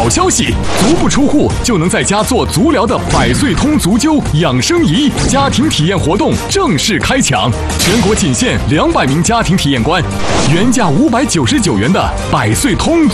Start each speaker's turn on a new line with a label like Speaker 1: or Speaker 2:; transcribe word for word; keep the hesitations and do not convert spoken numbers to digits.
Speaker 1: 消息，足不出户就能在家做足疗的百岁通足灸养生仪家庭体验活动正式开抢，全国仅限两百名家庭体验官，原价五百九十九元的百岁通